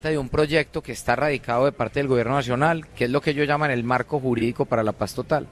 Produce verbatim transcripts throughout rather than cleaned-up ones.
de un proyecto que está radicado de parte del gobierno nacional, que es lo que ellos llaman el marco jurídico para la paz total,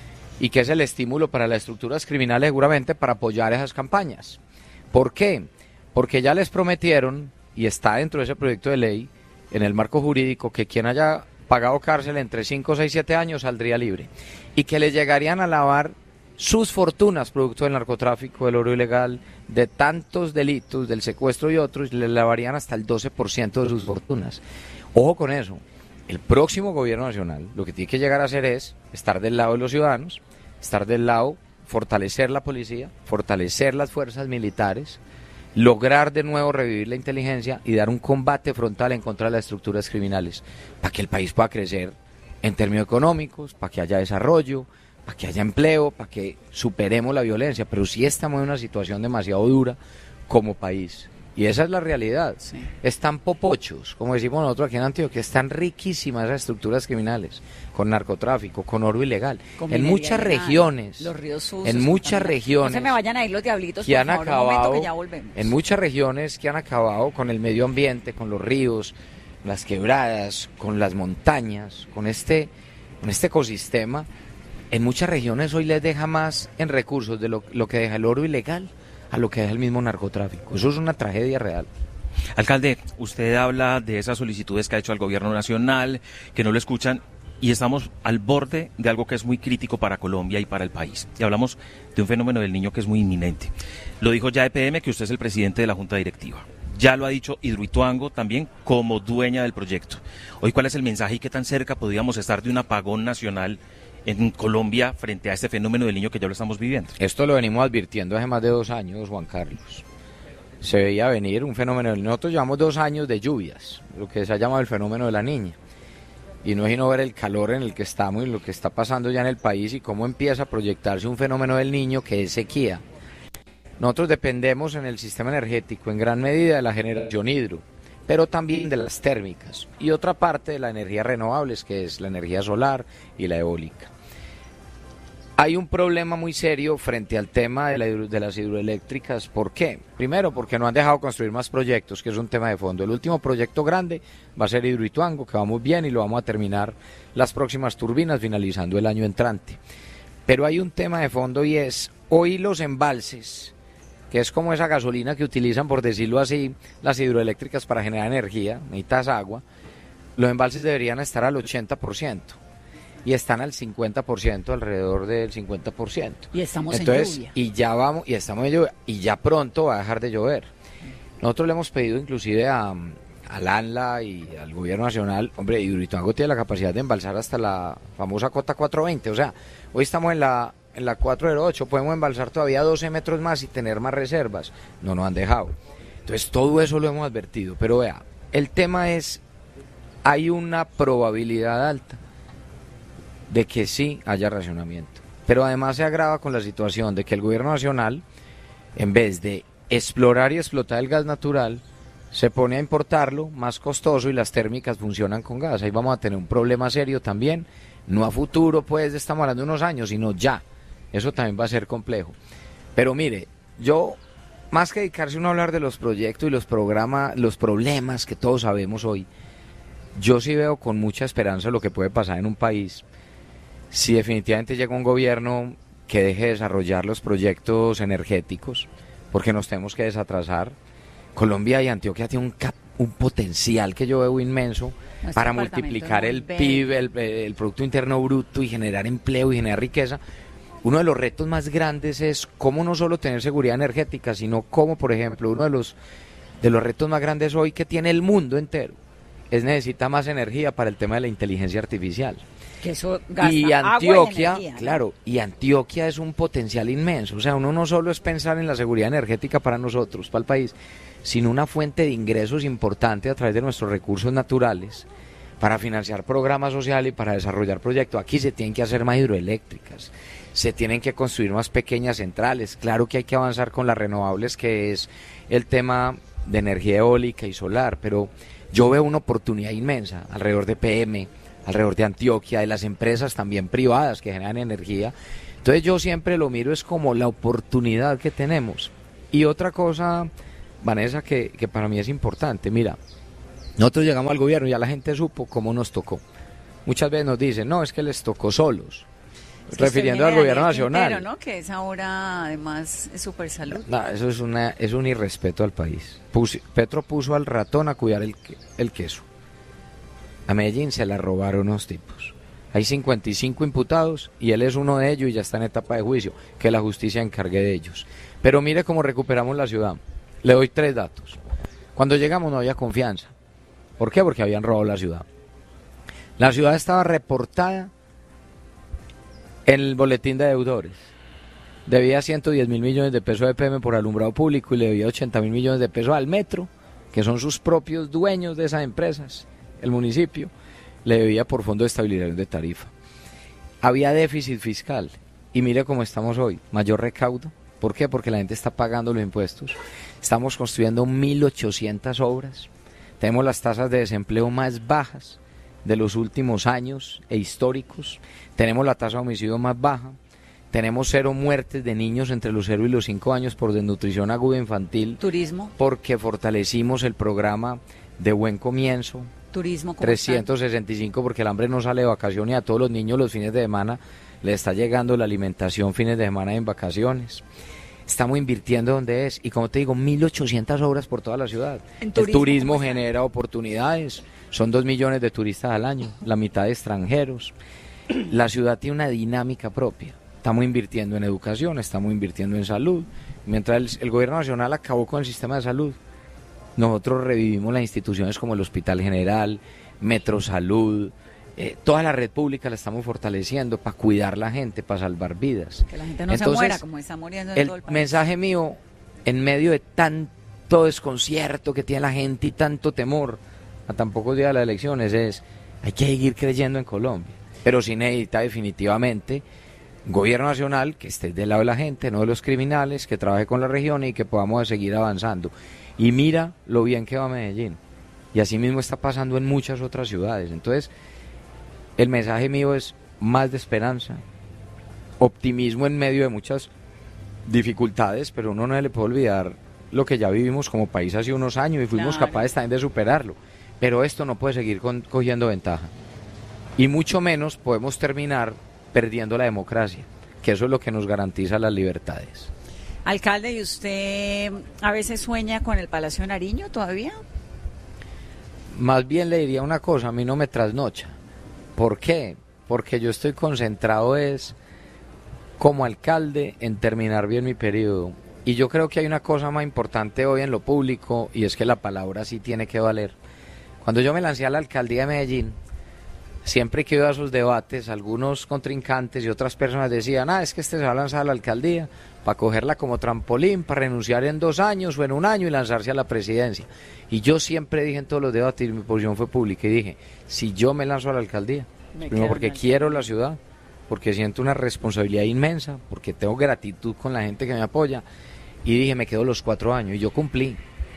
y que es el estímulo para las estructuras criminales seguramente para apoyar esas campañas. ¿Por qué? Porque ya les prometieron, y está dentro de ese proyecto de ley, en el marco jurídico, que quien haya pagado cárcel entre cinco, seis, siete años saldría libre, y que le llegarían a lavar sus fortunas producto del narcotráfico, del oro ilegal, de tantos delitos, del secuestro y otros, le lavarían hasta el doce por ciento de sus fortunas. Ojo con eso, el próximo gobierno nacional lo que tiene que llegar a hacer es estar del lado de los ciudadanos, estar del lado, fortalecer la policía, fortalecer las fuerzas militares, lograr de nuevo revivir la inteligencia y dar un combate frontal en contra de las estructuras criminales, para que el país pueda crecer en términos económicos, para que haya desarrollo, para que haya empleo, para que superemos la violencia, pero sí estamos en una situación demasiado dura como país. Y esa es la realidad. Sí. Están popochos, como decimos nosotros aquí en Antioquia, están riquísimas esas estructuras criminales, con narcotráfico, con oro ilegal. Con en muchas ilegal, regiones, los ríos sucios, en muchas regiones, no se me vayan a ir los diablitos, que por han favor, acabado, un momento que ya volvemos. En muchas regiones que han acabado con el medio ambiente, con los ríos, las quebradas, con las montañas, con este, con este ecosistema. En muchas regiones hoy les deja más en recursos de lo, lo que deja el oro ilegal a lo que deja el mismo narcotráfico. Eso es una tragedia real. Alcalde, usted habla de esas solicitudes que ha hecho al gobierno nacional, que no lo escuchan, y estamos al borde de algo que es muy crítico para Colombia y para el país. Y hablamos de un fenómeno del niño que es muy inminente. Lo dijo ya E P M, que usted es el presidente de la Junta Directiva. Ya lo ha dicho Hidroituango también como dueña del proyecto. Hoy, ¿cuál es el mensaje y qué tan cerca podríamos estar de un apagón nacional en Colombia frente a este fenómeno del niño que ya lo estamos viviendo? Esto lo venimos advirtiendo hace más de dos años, Juan Carlos. Se veía venir un fenómeno. Nosotros llevamos dos años de lluvias, lo que se ha llamado el fenómeno de la niña. Y no es sino ver el calor en el que estamos y lo que está pasando ya en el país y cómo empieza a proyectarse un fenómeno del niño que es sequía. Nosotros dependemos en el sistema energético en gran medida de la generación hidro, pero también de las térmicas y otra parte de las energías renovables, que es la energía solar y la eólica. Hay un problema muy serio frente al tema de, la hidro, de las hidroeléctricas. ¿Por qué? Primero, porque no han dejado construir más proyectos, que es un tema de fondo. El último proyecto grande va a ser Hidroituango, que va muy bien y lo vamos a terminar las próximas turbinas finalizando el año entrante. Pero hay un tema de fondo y es, hoy los embalses, que es como esa gasolina que utilizan, por decirlo así, las hidroeléctricas para generar energía, necesitas agua, los embalses deberían estar al ochenta por ciento y están al cincuenta por ciento, alrededor del cincuenta por ciento. Y estamos Entonces, en lluvia. Y ya vamos, y estamos en lluvia, y ya pronto va a dejar de llover. Nosotros le hemos pedido inclusive a, al ANLA y al gobierno nacional, hombre, Hidroituango tiene la capacidad de embalsar hasta la famosa cota cuatrocientos veinte, o sea, hoy estamos en la en la cuatrocientos ocho, podemos embalsar todavía doce metros más y tener más reservas. No nos han dejado. Entonces todo eso lo hemos advertido. Pero vea, el tema es, hay una probabilidad alta de que sí haya racionamiento. Pero además se agrava con la situación de que el gobierno nacional, en vez de explorar y explotar el gas natural, se pone a importarlo, más costoso, y las térmicas funcionan con gas. Ahí vamos a tener un problema serio también, no a futuro, pues estamos hablando de unos años, sino ya. Eso también va a ser complejo. Pero mire, yo, más que dedicarse uno a hablar de los proyectos y los programas, los problemas que todos sabemos hoy, yo sí veo con mucha esperanza lo que puede pasar en un país si definitivamente llega un gobierno que deje de desarrollar los proyectos energéticos, porque nos tenemos que desatrasar. Colombia y Antioquia tienen un, cap, un potencial que yo veo inmenso Nuestro para multiplicar el P I B, el, el Producto Interno Bruto, y generar empleo y generar riqueza. Uno de los retos más grandes es cómo no solo tener seguridad energética, sino cómo, por ejemplo, uno de los, de los retos más grandes hoy que tiene el mundo entero es necesita más energía para el tema de la inteligencia artificial. Que eso gasta y Antioquia, agua y energía, ¿no? Claro, y Antioquia es un potencial inmenso. O sea, uno no solo es pensar en la seguridad energética para nosotros, para el país, sino una fuente de ingresos importante a través de nuestros recursos naturales para financiar programas sociales y para desarrollar proyectos. Aquí se tienen que hacer más hidroeléctricas, se tienen que construir más pequeñas centrales. Claro que hay que avanzar con las renovables, que es el tema de energía eólica y solar, pero yo veo una oportunidad inmensa alrededor de P M, alrededor de Antioquia, de las empresas también privadas que generan energía. Entonces yo siempre lo miro es como la oportunidad que tenemos. Y otra cosa, Vanessa, que, que para mí es importante, mira, Nosotros llegamos al gobierno y ya la gente supo cómo nos tocó. Muchas veces nos dicen, no, es que les tocó solos, Es que refiriendo usted al viene de gobierno Daniel nacional. Quintero, ¿no? Que es ahora, además, es super salud. No, eso es una es un irrespeto al país. Pus- Petro puso al ratón a cuidar el, que- el queso. A Medellín se la robaron unos tipos. Hay cincuenta y cinco imputados y él es uno de ellos y ya está en etapa de juicio. Que la justicia encargue de ellos. Pero mire cómo recuperamos la ciudad. Le doy tres datos. Cuando llegamos no había confianza. ¿Por qué? Porque habían robado la ciudad. La ciudad estaba reportada en el boletín de deudores. Debía ciento diez mil millones de pesos de E P M por alumbrado público y le debía ochenta mil millones de pesos al metro, que son sus propios dueños de esas empresas, el municipio, le debía por fondo de estabilización de tarifa. Había déficit fiscal y mire cómo estamos hoy, mayor recaudo. ¿Por qué? Porque la gente está pagando los impuestos. Estamos construyendo mil ochocientas obras, tenemos las tasas de desempleo más bajas de los últimos años e históricos, tenemos la tasa de homicidio más baja, tenemos cero muertes de niños entre los cero y los cinco años por desnutrición aguda infantil, Turismo, porque fortalecimos el programa de Buen Comienzo, turismo, ¿cómo trescientos sesenta y cinco porque el hambre no sale de vacaciones y a todos los niños los fines de semana les está llegando la alimentación fines de semana en vacaciones. Estamos invirtiendo donde es y como te digo, mil ochocientas obras por toda la ciudad. En El turismo, turismo ¿cómo está? genera oportunidades, son dos millones de turistas al año, la mitad de extranjeros. La ciudad tiene una dinámica propia. Estamos invirtiendo en educación, estamos invirtiendo en salud. Mientras el, el gobierno nacional acabó con el sistema de salud, nosotros revivimos las instituciones como el Hospital General, Metro Salud, eh, toda la red pública la estamos fortaleciendo para cuidar la gente, para salvar vidas. Que la gente no Entonces, se muera como está muriendo en el todo el país. mensaje mío, en medio de tanto desconcierto que tiene la gente y tanto temor a tan pocos días de las elecciones, es hay que seguir creyendo en Colombia, pero sí necesita definitivamente un gobierno nacional que esté del lado de la gente, no de los criminales, que trabaje con la región y que podamos seguir avanzando. Y mira lo bien que va Medellín, y así mismo está pasando en muchas otras ciudades. Entonces, el mensaje mío es más de esperanza, optimismo en medio de muchas dificultades, pero uno no se le puede olvidar lo que ya vivimos como país hace unos años y fuimos Claro. capaces también de superarlo. Pero esto no puede seguir con- cogiendo ventaja. Y mucho menos podemos terminar perdiendo la democracia, que eso es lo que nos garantiza las libertades. Alcalde, ¿y usted a veces sueña con el Palacio de Nariño todavía? Más bien le diría una cosa, a mí no me trasnocha. ¿Por qué? Porque yo estoy concentrado es como alcalde en terminar bien mi periodo. Y yo creo que hay una cosa más importante hoy en lo público y es que la palabra sí tiene que valer. Cuando yo me lancé a la alcaldía de Medellín, siempre que iba a esos debates, algunos contrincantes y otras personas decían, ah, es que este se va a lanzar a la alcaldía para cogerla como trampolín, para renunciar en dos años o en un año y lanzarse a la presidencia. Y yo siempre dije en todos los debates, y mi posición fue pública, y dije, si yo me lanzo a la alcaldía, Me primero quedo porque en la quiero la ciudad, porque siento una responsabilidad inmensa, porque tengo gratitud con la gente que me apoya, y dije, me quedo los cuatro años, y yo cumplí,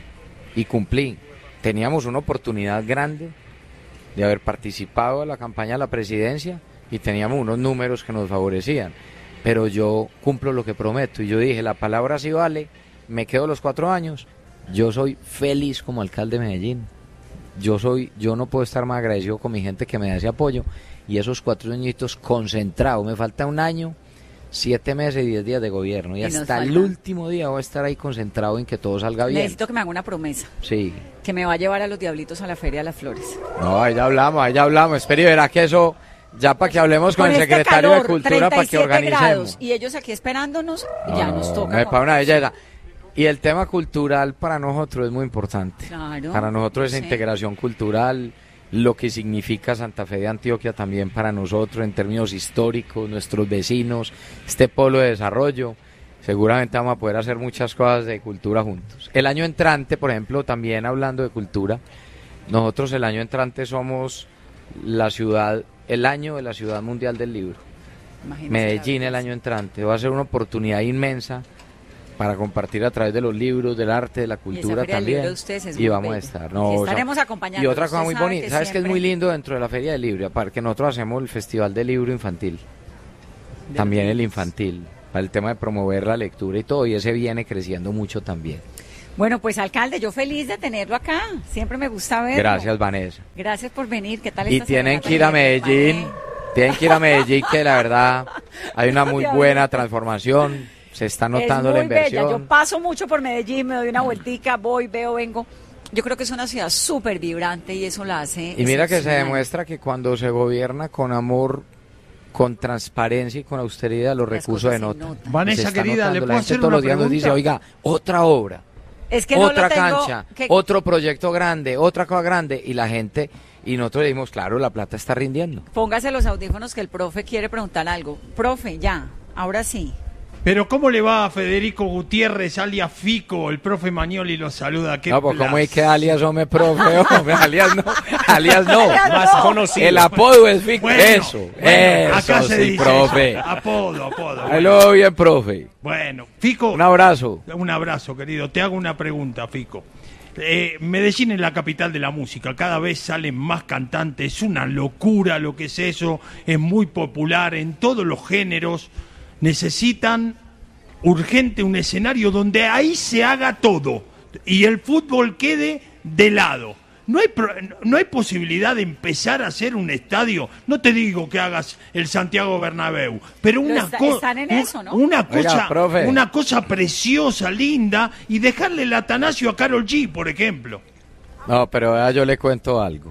y cumplí. Teníamos una oportunidad grande de haber participado en la campaña de la presidencia y teníamos unos números que nos favorecían, pero yo cumplo lo que prometo y yo dije, la palabra sí vale, me quedo los cuatro años, yo soy feliz como alcalde de Medellín, yo soy, yo no puedo estar más agradecido con mi gente que me da ese apoyo y esos cuatro añitos concentrados, me falta un año, siete meses y diez días de gobierno y, Y nos hasta el falta- último día voy a estar ahí concentrado en que todo salga bien. Necesito que me haga una promesa, Sí. que me va a llevar a los Diablitos a la Feria de las Flores. No, ahí ya hablamos, ahí ya hablamos. Espera y verá que eso, ya para que hablemos con, el este secretario calor, de Cultura para que treinta y siete organicemos. grados, y ellos aquí esperándonos, No, ya no, nos toca. me para una belleza. Y el tema cultural para nosotros es muy importante. Claro, Para nosotros esa sí. integración cultural, lo que significa Santa Fe de Antioquia también para nosotros en términos históricos, nuestros vecinos, este polo de desarrollo. Seguramente vamos a poder hacer muchas cosas de cultura juntos. El año entrante, por ejemplo, también hablando de cultura, nosotros el año entrante somos la ciudad, el año de la Ciudad Mundial del Libro. Imagínese Medellín la el año entrante. Va a ser una oportunidad inmensa para compartir a través de los libros, del arte, de la cultura Feria del también. Libro de ustedes es y muy vamos a bella. estar. Y No, o sea, estaremos acompañando. y otra cosa Usted muy sabe bonita, que ¿sabes qué es muy siempre- lindo dentro de la Feria del Libro? Aparte que nosotros hacemos el Festival del Libro Infantil, De también los el niños. infantil, para el tema de promover la lectura y todo, y ese viene creciendo mucho también. Bueno, pues alcalde, yo feliz de tenerlo acá. Siempre me gusta verlo. Gracias, Vanessa. Gracias por venir. ¿Qué tal Y esta tienen semana que ir a tan Medellín. bien? Tienen que ir a Medellín, que la verdad hay una muy buena transformación. Se está notando Es la muy bella. inversión. Yo paso mucho por Medellín, me doy una vueltica, voy, veo, vengo. Yo creo que es una ciudad súper vibrante y eso la hace Y mira que se excepcional. demuestra que cuando se gobierna con amor, con transparencia y con austeridad, los Las recursos cosas se se notan. notan. Vanessa, Se está querida, ¿le notando. puedo La gente hacer todos una los días nos dice, pregunta? oiga, otra obra, Es que no otra lo tengo, cancha, que- otro proyecto grande, otra cosa grande, y la gente, y nosotros le dijimos, claro, la plata está rindiendo. Póngase los audífonos que el profe quiere preguntar algo. Profe, ya, ahora sí. Pero ¿cómo le va a Federico Gutiérrez, alias Fico? El profe Magnoli lo saluda. Qué No, pues como es que placer. alias hombre profe, hombre, alias no, alias no. Más conocido. El apodo es Fico. Bueno, eso, bueno, eso, acá se sí, dice profe. eso. Apodo, apodo. Ahí Bueno, lo veo bien, profe. Bueno, Fico, Un abrazo. un abrazo, querido. Te hago una pregunta, Fico. Eh, Medellín es la capital de la música, cada vez salen más cantantes, es una locura lo que es eso, es muy popular en todos los géneros. Necesitan urgente un escenario donde ahí se haga todo y el fútbol quede de lado. No hay, pro- no hay posibilidad de empezar a hacer un estadio. No te digo que hagas el Santiago Bernabéu, pero Lo una, está- co- están en un- eso, ¿no? una Oiga, cosa, profe. una cosa preciosa, linda, y dejarle el Atanasio a Karol G, por ejemplo. No, pero vea, yo le cuento algo.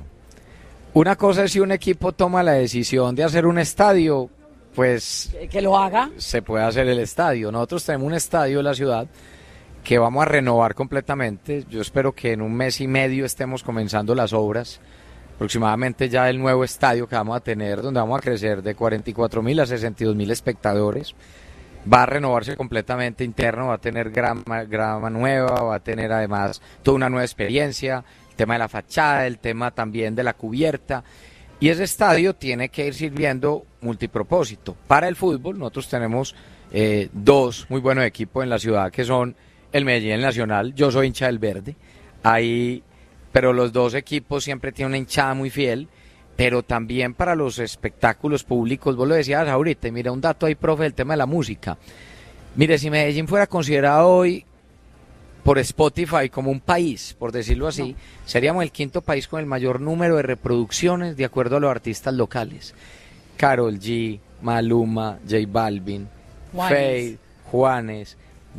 Una cosa es si un equipo toma la decisión de hacer un estadio, pues Que- Que lo haga. se puede hacer el estadio. Nosotros tenemos un estadio en la ciudad que vamos a renovar completamente. Yo espero que en un mes y medio estemos comenzando las obras. Aproximadamente ya el nuevo estadio que vamos a tener, donde vamos a crecer de cuarenta y cuatro mil a sesenta y dos mil espectadores. Va a renovarse completamente interno, va a tener grama, grama nueva, va a tener además toda una nueva experiencia, el tema de la fachada, el tema también de la cubierta. Y ese estadio tiene que ir sirviendo multipropósito. Para el fútbol, nosotros tenemos eh, dos muy buenos equipos en la ciudad, que son el Medellín y el Nacional. Yo soy hincha del Verde, ahí, pero los dos equipos siempre tienen una hinchada muy fiel. Pero también para los espectáculos públicos, vos lo decías ahorita, y mira un dato ahí, profe, del tema de la música. Mire, si Medellín fuera considerado hoy por Spotify como un país, por decirlo así, seríamos el quinto país con el mayor número de reproducciones de acuerdo a los artistas locales. Karol G, Maluma, J Balvin, Juanes. Feid, Juanes,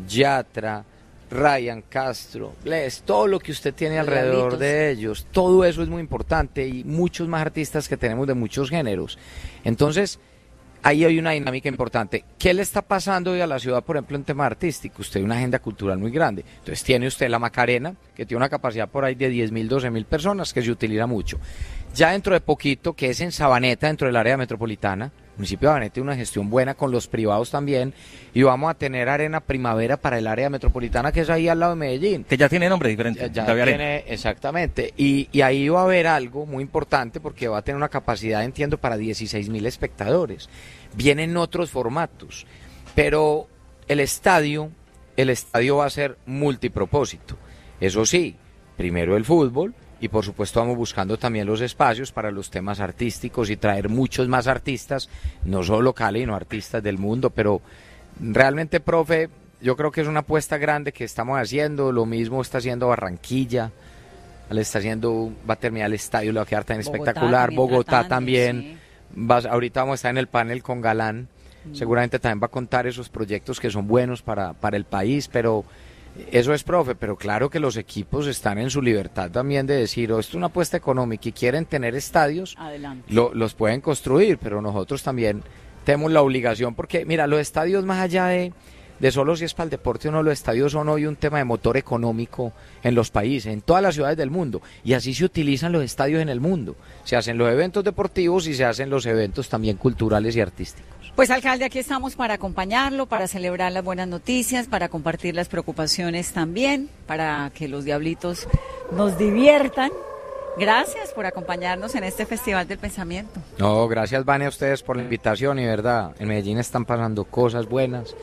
Yatra, Ryan Castro, Bless, todo lo que usted tiene Los alrededor Diablitos. de ellos, todo eso es muy importante y muchos más artistas que tenemos de muchos géneros. Entonces, ahí hay una dinámica importante. ¿Qué le está pasando hoy a la ciudad, por ejemplo, en tema artístico? Usted tiene una agenda cultural muy grande. Entonces, tiene usted la Macarena, que tiene una capacidad por ahí de diez mil, doce mil personas, que se utiliza mucho. Ya dentro de poquito, que es en Sabaneta, dentro del área metropolitana, el municipio de Sabaneta tiene una gestión buena con los privados también, y vamos a tener Arena Primavera para el área metropolitana, que es ahí al lado de Medellín. Que ya tiene nombre diferente. Ya, ya David Arena. tiene, exactamente, y, y ahí va a haber algo muy importante porque va a tener una capacidad, entiendo, para dieciséis mil espectadores. Vienen otros formatos, pero el estadio, el estadio va a ser multipropósito. Eso sí, primero el fútbol, y por supuesto vamos buscando también los espacios para los temas artísticos y traer muchos más artistas, no solo locales, sino artistas del mundo, pero realmente, profe, yo creo que es una apuesta grande que estamos haciendo. Lo mismo está haciendo Barranquilla, le está haciendo, va a terminar el estadio, le va a quedar tan Bogotá espectacular. también Bogotá tratando, también. sí. Vas- ahorita vamos a estar en el panel con Galán. Seguramente también va a contar esos proyectos que son buenos para, para el país, pero eso es, profe, pero claro que los equipos están en su libertad también de decir, oh, esto es una apuesta económica y quieren tener estadios, Adelante. lo- los pueden construir, pero nosotros también tenemos la obligación, porque mira, los estadios más allá de, de solo si es para el deporte o no, los estadios son hoy un tema de motor económico en los países, en todas las ciudades del mundo, y así se utilizan los estadios en el mundo, se hacen los eventos deportivos y se hacen los eventos también culturales y artísticos. Pues alcalde, aquí estamos para acompañarlo, para celebrar las buenas noticias, para compartir las preocupaciones también, para que los diablitos nos diviertan. Gracias por acompañarnos en este Festival del Pensamiento. No, gracias, Vane, a ustedes por la invitación, y verdad, en Medellín están pasando cosas buenas,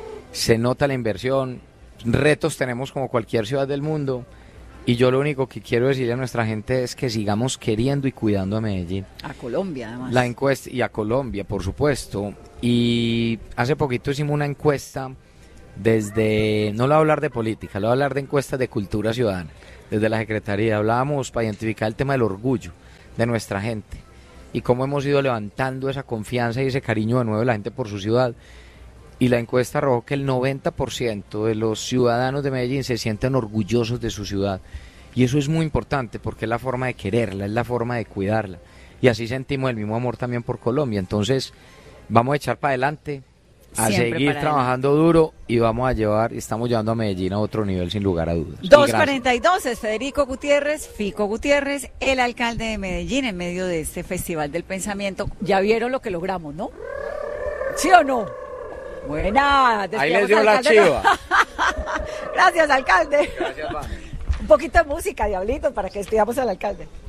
se nota la inversión, retos tenemos como cualquier ciudad del mundo, y yo lo único que quiero decirle a nuestra gente es que sigamos queriendo y cuidando a Medellín. A Colombia, además. La encuesta, y a Colombia, por supuesto, y hace poquito hicimos una encuesta desde, no le voy a hablar de política, le voy a hablar de encuestas de cultura ciudadana, desde la Secretaría hablábamos para identificar el tema del orgullo de nuestra gente y cómo hemos ido levantando esa confianza y ese cariño de nuevo de la gente por su ciudad. Y la encuesta arrojó que el noventa por ciento de los ciudadanos de Medellín se sienten orgullosos de su ciudad. Y eso es muy importante porque es la forma de quererla, es la forma de cuidarla. Y así sentimos el mismo amor también por Colombia. Entonces, vamos a echar para adelante, a Siempre seguir para trabajando duro y vamos a llevar, estamos llevando a Medellín a otro nivel sin lugar a dudas. Y dos gracias. cuarenta y dos es Federico Gutiérrez, Fico Gutiérrez, el alcalde de Medellín en medio de este Festival del Pensamiento. Ya vieron lo que logramos, ¿no? ¿Sí o no? Buena. Ahí les dio la chiva. Gracias, alcalde. Gracias, Vane. Un poquito de música, diablitos, para que despidamos al alcalde.